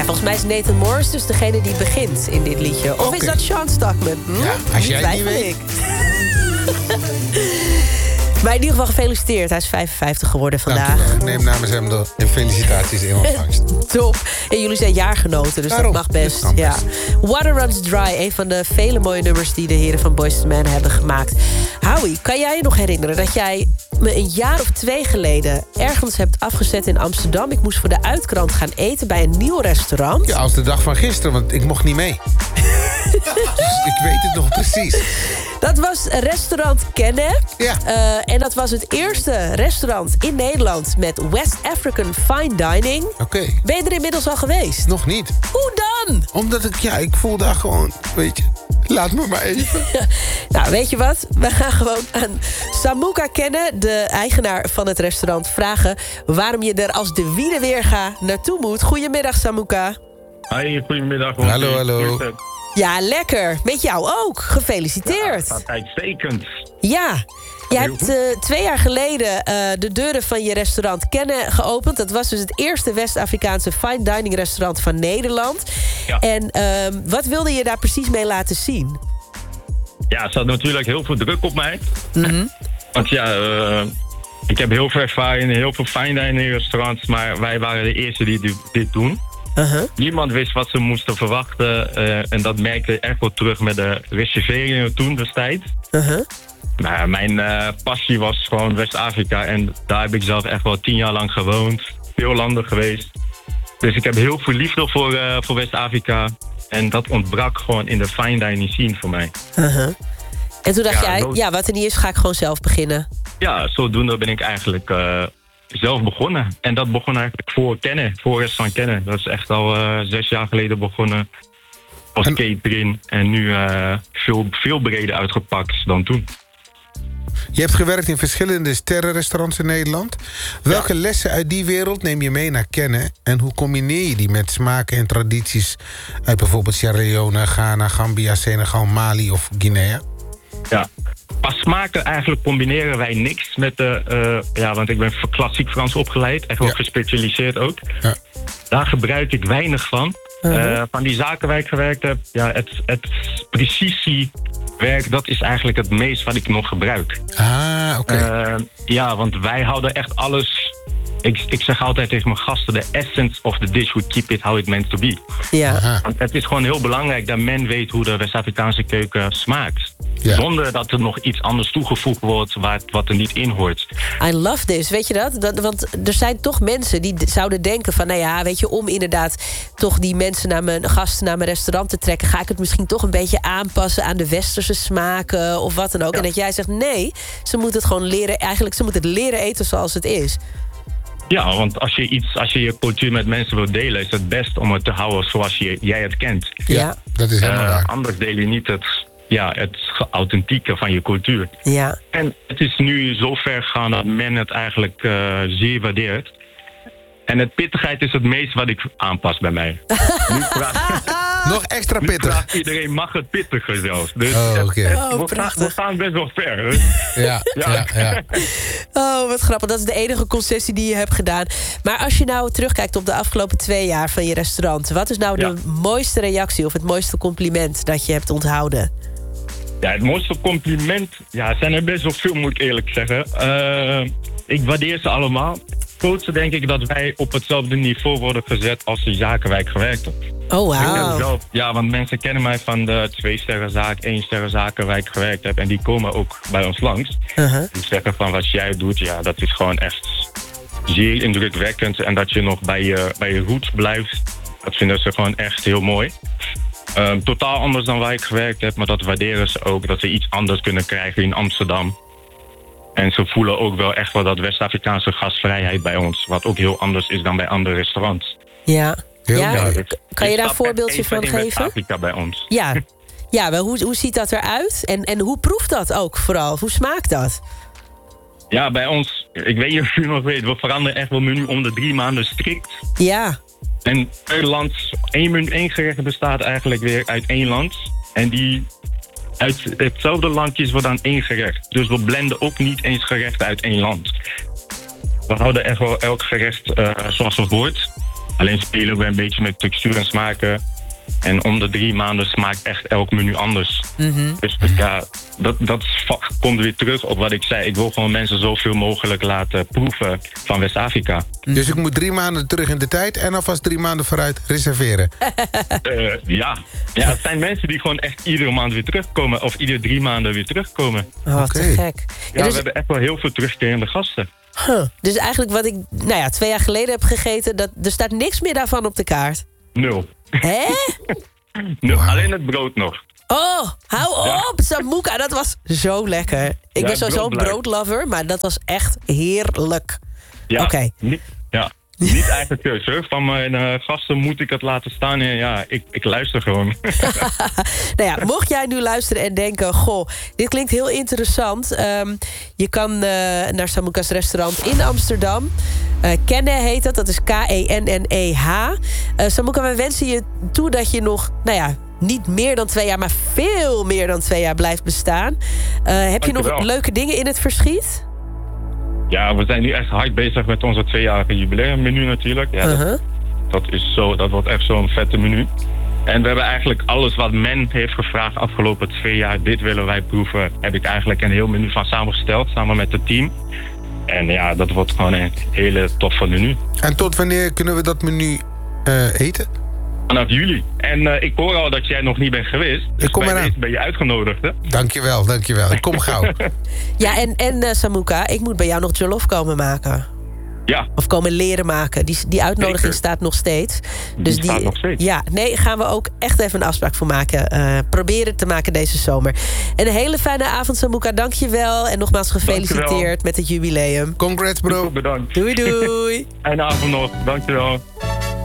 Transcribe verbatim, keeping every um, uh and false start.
Ja, volgens mij is Nathan Morris dus degene die begint in dit liedje. Of Okay. is dat Sean Stockman? Hm? Ja, als jij het niet weet. Ik. Maar in ieder geval gefeliciteerd. Hij is vijfenvijftig geworden vandaag. Dank u wel. Ik neem namens hem de felicitaties in ontvangst. Top. En jullie zijn jaargenoten, dus Daarom. dat mag best. Dat kan Ja. best. Water Runs Dry, een van de vele mooie nummers die de heren van Boyz two Men hebben gemaakt. Howie, kan jij je nog herinneren dat jij me een jaar of twee geleden ergens hebt afgezet in Amsterdam? Ik moest voor de uitkrant gaan eten bij een nieuw restaurant. Ja, als de dag van gisteren, want ik mocht niet mee. Dus ik weet het nog precies. Dat was restaurant Kenne. Ja. Uh, en dat was het eerste restaurant in Nederland met West African Fine Dining. Oké. Okay. Ben je er inmiddels al geweest? Nog niet. Hoe dan? Omdat ik, ja, ik voel daar gewoon, weet je, laat me maar even. Nou, weet je wat? We gaan gewoon aan Samuka Kenne, de eigenaar van het restaurant, vragen waarom je er als de Wiedeweerga naartoe moet. Goedemiddag, Samuka. Hoi, goedemiddag. Hallo, hallo. Ja, lekker. Met jou ook. Gefeliciteerd. Ja, dat gaat uitstekend. Ja. Je hebt uh, twee jaar geleden uh, de deuren van je restaurant Kenne geopend. Dat was dus het eerste West-Afrikaanse fine dining restaurant van Nederland. Ja. En uh, wat wilde je daar precies mee laten zien? Ja, er zat natuurlijk heel veel druk op mij. Mm-hmm. Want ja, uh, ik heb heel veel ervaring in heel veel fine dining restaurants. Maar wij waren de eerste die dit doen. Uh-huh. Niemand wist wat ze moesten verwachten. Uh, en dat merkte echt wel terug met de reserveringen toen destijds. Uh-huh. Nou, mijn uh, passie was gewoon West-Afrika. En daar heb ik zelf echt wel tien jaar lang gewoond. Veel landen geweest. Dus ik heb heel veel liefde voor, uh, voor West-Afrika. En dat ontbrak gewoon in de fine dining scene voor mij. Uh-huh. En toen dacht ja, jij, zo... ja, wat er niet is, ga ik gewoon zelf beginnen. Ja, zodoende ben ik eigenlijk uh, zelf begonnen. En dat begon eigenlijk voor Kenne, voor restaurant Kenne. Dat is echt al uh, zes jaar geleden begonnen. Als en... catering. En nu uh, veel, veel breder uitgepakt dan toen. Je hebt gewerkt in verschillende sterrenrestaurants in Nederland. Welke ja. lessen uit die wereld neem je mee naar Kenne? En hoe combineer je die met smaken en tradities uit bijvoorbeeld Sierra Leone, Ghana, Gambia, Senegal, Mali of Guinea? Ja, qua smaken eigenlijk combineren wij niks met de... Uh, ja, want ik ben klassiek Frans opgeleid. Echt wel ja. gespecialiseerd ook. Ja. Daar gebruik ik weinig van. Uh-huh. Uh, van die zaken waar ik gewerkt heb, ja, het, het precisiewerk, dat is eigenlijk het meest wat ik nog gebruik. Ah, oké. Okay. Uh, ja, want wij houden echt alles... Ik, ik zeg altijd tegen mijn gasten, the essence of the dish would keep it how it meant to be. Ja. Want het is gewoon heel belangrijk dat men weet hoe de West-Afrikaanse keuken smaakt. Ja. Zonder dat er nog iets anders toegevoegd wordt wat, wat er niet in hoort. I love this, weet je dat? dat? Want er zijn toch mensen die zouden denken van... nou ja, weet je, om inderdaad toch die mensen naar mijn gasten naar mijn restaurant te trekken... ga ik het misschien toch een beetje aanpassen aan de westerse smaken of wat dan ook. Ja. En dat jij zegt, nee, ze moeten het gewoon leren... eigenlijk, ze moeten het leren eten zoals het is. Ja, want als je, iets, als je je cultuur met mensen wilt delen... is het best om het te houden zoals je, jij het kent. Ja, ja. Dat is helemaal uh, waar. Anders deel je niet het, ja, het authentieke van je cultuur. Ja. En het is nu zo ver gegaan dat men het eigenlijk uh, zeer waardeert. En het pittigheid is het meest wat ik aanpas bij mij. Nu vraag, Nog extra pittig. Nu iedereen mag het pittiger zelfs. Dus oh, okay. het, oh, we, gaan, we gaan best wel ver. Dus. Ja, ja, ja. Oh, wat grappig. Dat is de enige concessie die je hebt gedaan. Maar als je nou terugkijkt op de afgelopen twee jaar van je restaurant... wat is nou ja. de mooiste reactie of het mooiste compliment dat je hebt onthouden? Ja, het mooiste compliment... Ja, zijn er best wel veel, moet ik eerlijk zeggen. Uh, ik waardeer ze allemaal. Het grootste denk ik dat wij op hetzelfde niveau worden gezet als de zaken waar ik gewerkt heb. Oh, wauw. Ja, want mensen kennen mij van de twee sterrenzaak, één sterrenzaken waar ik gewerkt heb. En die komen ook bij ons langs. Uh-huh. Die zeggen van wat jij doet, ja, dat is gewoon echt zeer indrukwekkend. En dat je nog bij je, bij je roots blijft, dat vinden ze gewoon echt heel mooi. Um, totaal anders dan waar ik gewerkt heb, maar dat waarderen ze ook. Dat ze iets anders kunnen krijgen in Amsterdam. En ze voelen ook wel echt wel dat West-Afrikaanse gastvrijheid bij ons. Wat ook heel anders is dan bij andere restaurants. Ja, heel ja. ja dus, kan je daar een voorbeeldje van geven? West-Afrika bij ons. Ja, ja maar hoe, hoe ziet dat eruit? En, en hoe proeft dat ook vooral? Hoe smaakt dat? Ja, bij ons, ik weet niet of u nog weet, we veranderen echt wel menu om de drie maanden strikt. Ja. En per land, één, menu, één gerecht bestaat eigenlijk weer uit één land. En die uit hetzelfde land kiezen we dan één gerecht. Dus we blenden ook niet eens gerechten uit één land. We houden echt wel elk gerecht uh, zoals het hoort. Alleen spelen we een beetje met textuur en smaken. En om de drie maanden smaakt echt elk menu anders. Mm-hmm. Dus ja, dat, dat komt weer terug op wat ik zei. Ik wil gewoon mensen zoveel mogelijk laten proeven van West-Afrika. Dus ik moet drie maanden terug in de tijd en alvast drie maanden vooruit reserveren. Uh, ja. ja, het zijn mensen die gewoon echt iedere maand weer terugkomen. Of iedere drie maanden weer terugkomen. Oh, te Oké. gek. Ja, Ja, dus, we hebben echt wel heel veel terugkerende gasten. huh, dus eigenlijk wat ik nou ja, twee jaar geleden heb gegeten... Dat, er staat niks meer daarvan op de kaart. Nul. Hè? Nul. Wauw. Alleen het brood nog. Oh, hou op, Samouka, dat was zo lekker. Ik Ja, ben sowieso een brood blijft. broodlover, maar dat was echt heerlijk. Ja, Oké. niet, ja, niet eigen keuze. Van mijn uh, gasten moet ik het laten staan. En ja, ik, ik luister gewoon. Nou ja, mocht jij nu luisteren en denken... goh, dit klinkt heel interessant. Um, je kan uh, naar Samouka's restaurant in Amsterdam. Uh, Kenne heet dat, dat is K E N N E H. Uh, Samouka, wij wensen je toe dat je nog... nou ja, niet meer dan twee jaar, maar veel meer dan twee jaar blijft bestaan. Uh, heb je nog Dankjewel. leuke dingen in het verschiet? Ja, we zijn nu echt hard bezig met onze tweejarige jubileummenu natuurlijk. Ja, dat, Uh-huh. dat, is zo, dat wordt echt zo'n vette menu. En we hebben eigenlijk alles wat men heeft gevraagd afgelopen twee jaar. Dit willen wij proeven. Heb ik eigenlijk een heel menu van samengesteld, samen met het team. En ja, dat wordt gewoon een hele toffe menu. En tot wanneer kunnen we dat menu uh, eten? Vanaf juli. En uh, ik hoor al dat jij nog niet bent geweest. Dus Ik kom bij eraan. deze ben je uitgenodigd, hè? Dankjewel, dankjewel. Ik kom gauw. Ja, en, en uh, Samouka, ik moet bij jou nog jollof komen maken. Ja, Of komen leren maken. Die, die uitnodiging Zeker. staat nog steeds. Die staat nog steeds. Ja, nee, gaan we ook echt even een afspraak voor maken. Uh, proberen te maken deze zomer. En een hele fijne avond, Samouka. Dank je wel. En nogmaals gefeliciteerd Dankjewel. met het jubileum. Congrats, bro. super bedankt. Doei, doei. Fijne avond nog. Dankjewel.